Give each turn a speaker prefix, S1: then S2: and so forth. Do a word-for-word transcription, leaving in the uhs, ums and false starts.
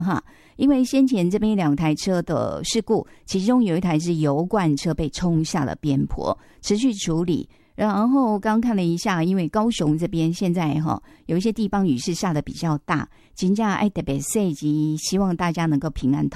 S1: 哈，因为先前这边两台车的事故，其中有一台是油罐车被冲下了边坡，持续处理。然后刚看了一下，因为高雄这边现在哈有一些地方雨势下的比较大，真的要特别小心，希望大家能够平安